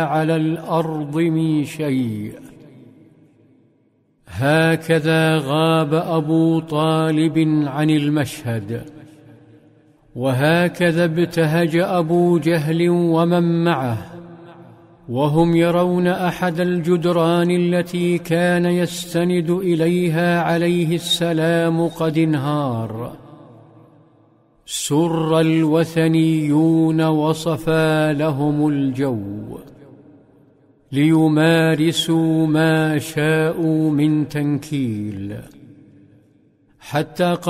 على الأرض من شيء. هكذا غاب أبو طالب عن المشهد، وهكذا ابتهج أبو جهل ومن معه، وهم يرون أحد الجدران التي كان يستند إليها عليه السلام قد انهار. سر الوثنيون وصفى لهم الجو ليمارسوا ما شاءوا من تنكيل، حتى